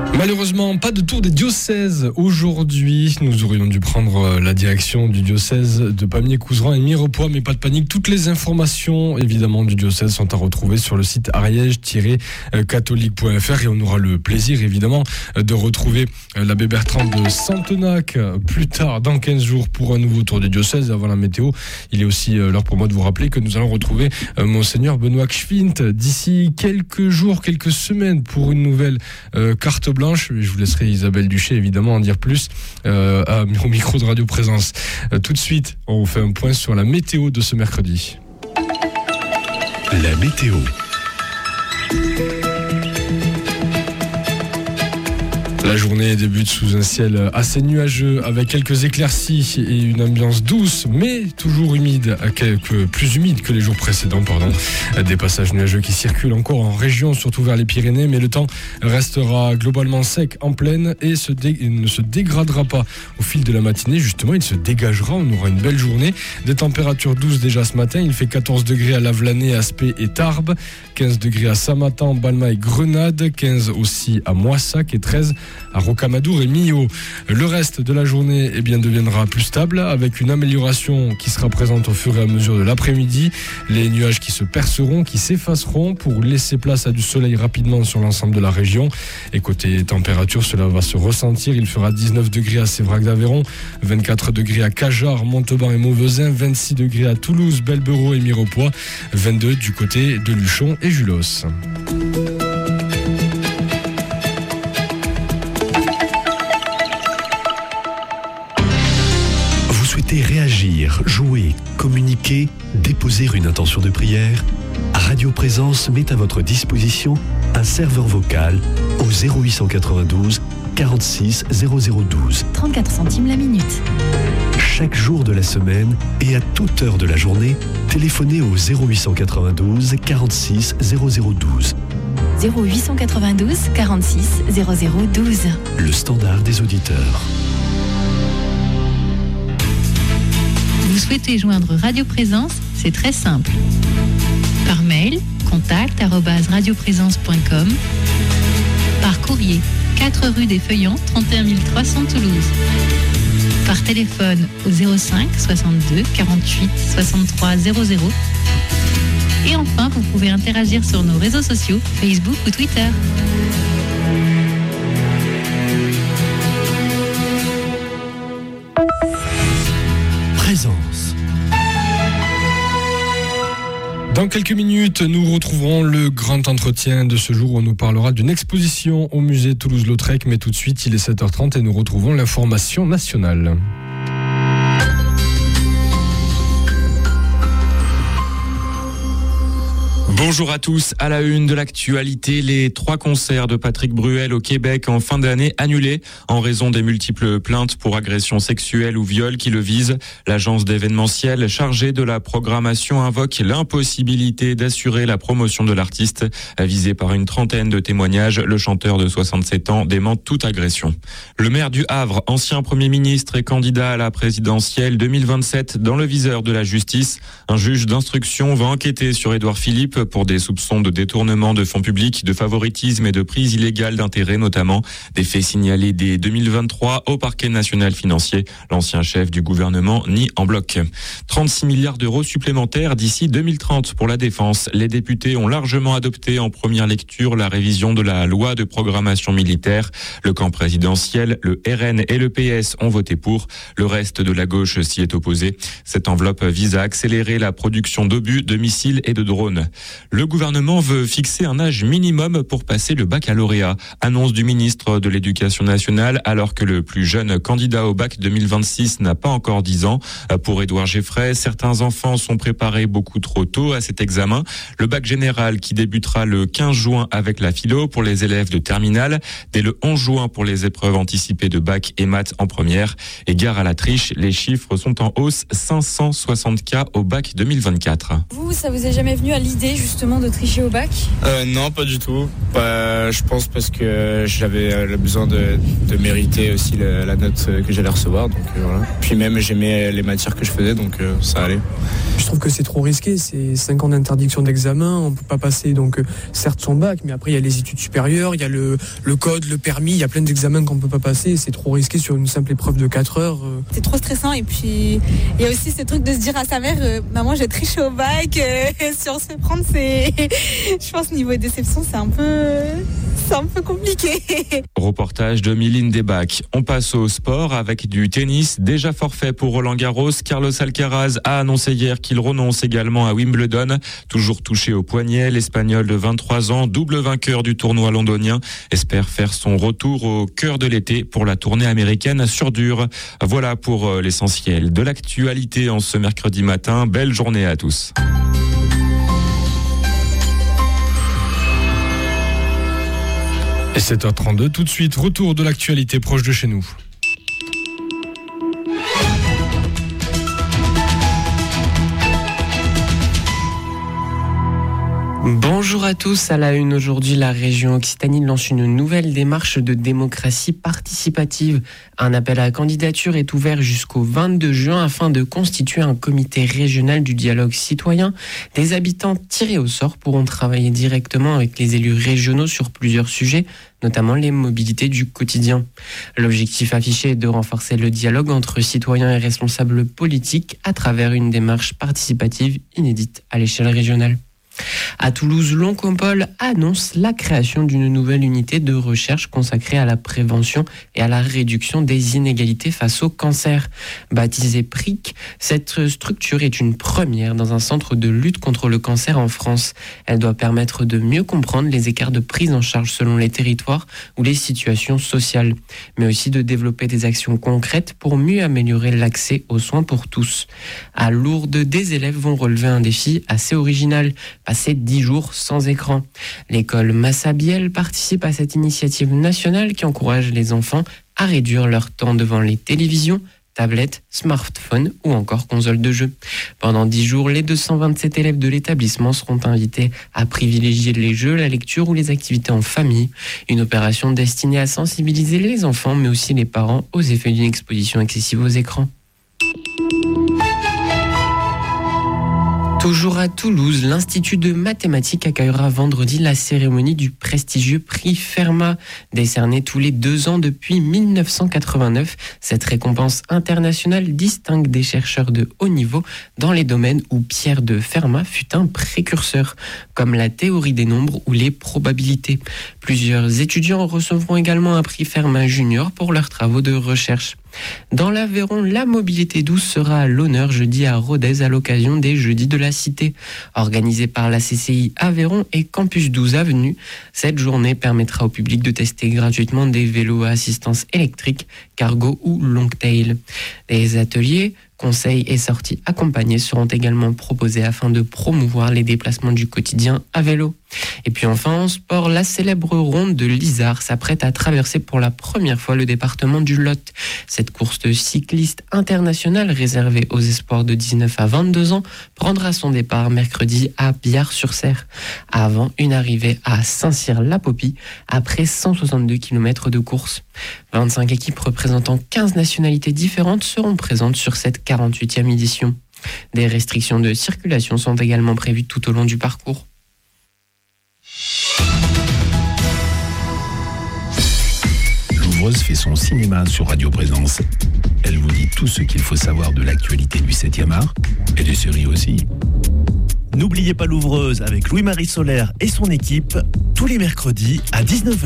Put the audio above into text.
Malheureusement, pas de tour des diocèses aujourd'hui. Nous aurions dû prendre la direction du diocèse de Pamiers-Couserans et Mirepoix, mais pas de panique. Toutes les informations, évidemment, du diocèse sont à retrouver sur le site ariège-catholique.fr et on aura le plaisir, évidemment, de retrouver l'abbé Bertrand de Santenac plus tard, dans 15 jours, pour un nouveau tour du diocèse. Avant la météo, il est aussi l'heure pour moi de vous rappeler que nous allons retrouver Monseigneur Benoît Gschwint d'ici quelques jours, quelques semaines, pour une nouvelle carte blanche. Je vous laisserai Isabelle Duché évidemment en dire plus au micro de Radio Présence. Tout de suite, on fait un point sur la météo de ce mercredi. La météo. La journée débute sous un ciel assez nuageux avec quelques éclaircies et une ambiance douce mais toujours humide, plus humide que les jours précédents. Des passages nuageux qui circulent encore en région, surtout vers les Pyrénées, mais le temps restera globalement sec en plaine et il ne se dégradera pas au fil de la matinée. Justement, il se dégagera, on aura une belle journée. Des températures douces déjà ce matin, il fait 14 degrés à Lavelanet, Aspet et Tarbes, 15 degrés à Samatan, Balma et Grenade, 15 aussi à Moissac et 13 à Rocamadour et Millau. Le reste de la journée deviendra plus stable avec une amélioration qui sera présente au fur et à mesure de l'après-midi. Les nuages qui se perceront, qui s'effaceront pour laisser place à du soleil rapidement sur l'ensemble de la région. Et côté température, cela va se ressentir. Il fera 19 degrés à Sévrac d'Aveyron, 24 degrés à Cajarc, Montauban et Mauvezin, 26 degrés à Toulouse, Belberot et Mirepoix, 22 du côté de Luchon et Julos. Réagir, jouer, communiquer, déposer une intention de prière, Radio Présence met à votre disposition un serveur vocal au 0892 46 0012. 34 centimes la minute. Chaque jour de la semaine et à toute heure de la journée, téléphonez au 0892 46 0012. 0892 46 0012. Le standard des auditeurs. Vous souhaitez joindre Radio Présence, c'est très simple. Par mail, contact@radioprésence.com. Par courrier, 4 rue des Feuillants, 31 300 Toulouse. Par téléphone au 05 62 48 63 00. Et enfin, vous pouvez interagir sur nos réseaux sociaux, Facebook ou Twitter. Présence. Dans quelques minutes, nous retrouverons le grand entretien de ce jour où on nous parlera d'une exposition au musée Toulouse-Lautrec. Mais tout de suite, il est 7h30 et nous retrouvons l'information nationale. Bonjour à tous. À la une de l'actualité, les 3 concerts de Patrick Bruel au Québec en fin d'année annulés en raison des multiples plaintes pour agressions sexuelles ou viols qui le visent. L'agence d'événementiel chargée de la programmation invoque l'impossibilité d'assurer la promotion de l'artiste. Visé par une trentaine de témoignages, le chanteur de 67 ans dément toute agression. Le maire du Havre, ancien Premier ministre et candidat à la présidentielle 2027 dans le viseur de la justice. Un juge d'instruction va enquêter sur Édouard Philippe pour des soupçons de détournement de fonds publics, de favoritisme et de prise illégale d'intérêts notamment. Des faits signalés dès 2023 au parquet national financier. L'ancien chef du gouvernement nie en bloc. 36 milliards d'euros supplémentaires d'ici 2030 pour la défense. Les députés ont largement adopté en première lecture la révision de la loi de programmation militaire. Le camp présidentiel, le RN et le PS ont voté pour. Le reste de la gauche s'y est opposé. Cette enveloppe vise à accélérer la production d'obus, de missiles et de drones. Le gouvernement veut fixer un âge minimum pour passer le baccalauréat. Annonce du ministre de l'Éducation nationale alors que le plus jeune candidat au bac 2026 n'a pas encore 10 ans. Pour Édouard Geffray, certains enfants sont préparés beaucoup trop tôt à cet examen. Le bac général qui débutera le 15 juin avec la philo pour les élèves de terminale, dès le 11 juin pour les épreuves anticipées de bac et maths en première. Et gare à la triche, les chiffres sont en hausse, 560 cas au bac 2024. Vous, ça vous est jamais venu à l'idée justement de tricher au bac ? Non, pas du tout. Je pense parce que j'avais le besoin de mériter aussi la note que j'allais recevoir. Donc voilà. Puis même j'aimais les matières que je faisais, donc ça allait. Je trouve que c'est trop risqué, c'est 5 ans d'interdiction d'examen, on peut pas passer donc certes son bac, mais après il y a les études supérieures, il y a le code, le permis, il y a plein d'examens qu'on peut pas passer, c'est trop risqué sur une simple épreuve de 4 heures. C'est trop stressant et puis il y a aussi ce truc de se dire à sa mère maman j'ai triché au bac, si on se fait prendre je pense niveau déception c'est un peu compliqué. Reportage de Mylène Desbacs. On passe au sport avec du tennis. Déjà forfait pour Roland Garros, Carlos Alcaraz a annoncé hier qu'il renonce également à Wimbledon. Toujours touché au poignet, l'Espagnol de 23 ans, double vainqueur du tournoi londonien, espère faire son retour au cœur de l'été pour la tournée américaine sur dur. Voilà pour l'essentiel de l'actualité en ce mercredi matin. Belle journée à tous. Et 7h32, tout de suite, retour de l'actualité proche de chez nous. Bonjour à tous, à la une aujourd'hui, la région Occitanie lance une nouvelle démarche de démocratie participative. Un appel à la candidature est ouvert jusqu'au 22 juin afin de constituer un comité régional du dialogue citoyen. Des habitants tirés au sort pourront travailler directement avec les élus régionaux sur plusieurs sujets, notamment les mobilités du quotidien. L'objectif affiché est de renforcer le dialogue entre citoyens et responsables politiques à travers une démarche participative inédite à l'échelle régionale. À Toulouse, l'Oncompole annonce la création d'une nouvelle unité de recherche consacrée à la prévention et à la réduction des inégalités face au cancer. Baptisée PRIC, cette structure est une première dans un centre de lutte contre le cancer en France. Elle doit permettre de mieux comprendre les écarts de prise en charge selon les territoires ou les situations sociales, mais aussi de développer des actions concrètes pour mieux améliorer l'accès aux soins pour tous. À Lourdes, des élèves vont relever un défi assez original, passer 10 jours sans écran. L'école Massabielle participe à cette initiative nationale qui encourage les enfants à réduire leur temps devant les télévisions, tablettes, smartphones ou encore consoles de jeux. Pendant 10 jours, les 227 élèves de l'établissement seront invités à privilégier les jeux, la lecture ou les activités en famille. Une opération destinée à sensibiliser les enfants mais aussi les parents aux effets d'une exposition excessive aux écrans. Toujours à Toulouse, l'Institut de mathématiques accueillera vendredi la cérémonie du prestigieux prix Fermat. Décerné tous les 2 ans depuis 1989, cette récompense internationale distingue des chercheurs de haut niveau dans les domaines où Pierre de Fermat fut un précurseur, comme la théorie des nombres ou les probabilités. Plusieurs étudiants recevront également un prix Fermat Junior pour leurs travaux de recherche. Dans l'Aveyron, la mobilité douce sera à l'honneur jeudi à Rodez à l'occasion des Jeudis de la Cité. Organisée par la CCI Aveyron et Campus 12 Avenue, cette journée permettra au public de tester gratuitement des vélos à assistance électrique, cargo ou long-tail. Des ateliers, conseils et sorties accompagnées seront également proposés afin de promouvoir les déplacements du quotidien à vélo. Et puis enfin en sport, la célèbre ronde de l'Isard s'apprête à traverser pour la première fois le département du Lot. Cette course cycliste internationale réservée aux espoirs de 19 à 22 ans prendra son départ mercredi à Biard-sur-Cère, avant une arrivée à Saint-Cyr-la-Popie après 162 km de course. 25 équipes représentant 15 nationalités différentes seront présentes sur cette 48e édition. Des restrictions de circulation sont également prévues tout au long du parcours. L'ouvreuse fait son cinéma sur Radio Présence. Elle vous dit tout ce qu'il faut savoir de l'actualité du 7e art et des séries aussi. N'oubliez pas l'ouvreuse avec Louis-Marie Solaire et son équipe tous les mercredis à 19h.